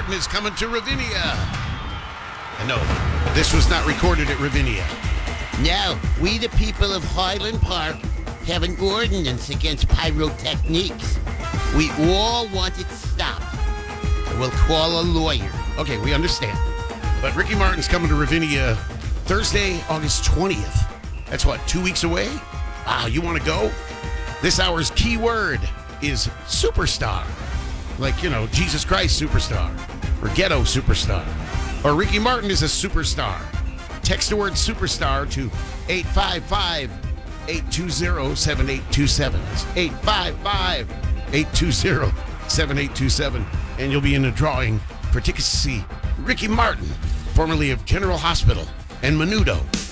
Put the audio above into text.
Martin is coming to Ravinia. And no, this was not recorded at Ravinia. No, we the people of Highland Park have an ordinance against pyrotechniques. We all want it stopped. And we'll call a lawyer. Okay, we understand. But Ricky Martin's coming to Ravinia Thursday, August 20th. That's what, 2 weeks away? Wow, you want to go? This hour's keyword is superstar. Like, Jesus Christ superstar. Or ghetto superstar. Or Ricky Martin is a superstar. Text the word superstar to 855-820-7827. That's 855-820-7827. And you'll be in the drawing for tickets to see Ricky Martin, formerly of General Hospital and Menudo.